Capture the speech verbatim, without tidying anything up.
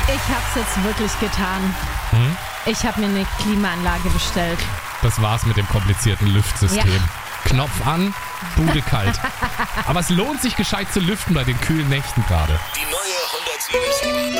Ich hab's jetzt wirklich getan. Hm? Ich habe mir eine Klimaanlage bestellt. Das war's mit dem komplizierten Lüftsystem. Ja. Knopf an, Bude kalt. Aber es lohnt sich gescheit zu lüften bei den kühlen Nächten gerade. Die neue hundertsieben Komma sieben